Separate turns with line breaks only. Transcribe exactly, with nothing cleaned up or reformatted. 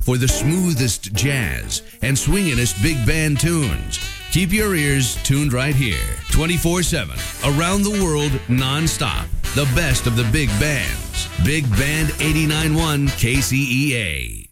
for the smoothest jazz and swinginest big band tunes. Keep your ears tuned right here, twenty-four seven, around the world, nonstop. The best of the big bands. Big Band eighty-nine point one K C E A.